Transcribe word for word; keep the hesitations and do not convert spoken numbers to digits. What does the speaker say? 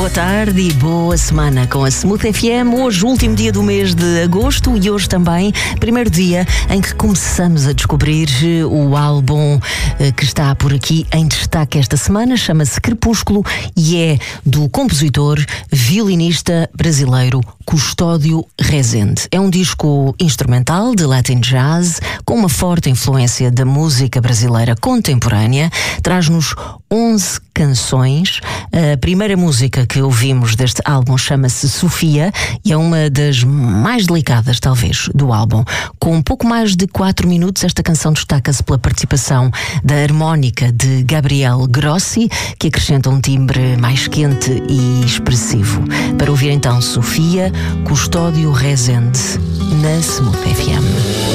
Boa tarde e boa semana com a Smooth F M. Hoje, último dia do mês de agosto e hoje também, primeiro dia em que começamos a descobrir o álbum que está por aqui em destaque esta semana. Chama-se Crepúsculo e é do compositor, violinista brasileiro Custódio Rezende. É um disco instrumental de Latin Jazz com uma forte influência da música brasileira contemporânea. Traz-nos onze canções. A primeira música que ouvimos deste álbum chama-se Sofia e é uma das mais delicadas, talvez, do álbum. Com um pouco mais de quatro minutos, esta canção destaca-se pela participação da harmónica de Gabriel Grossi, que acrescenta um timbre mais quente e expressivo. Para ouvir então Sofia, Custódio Rezende, na Smooth F M.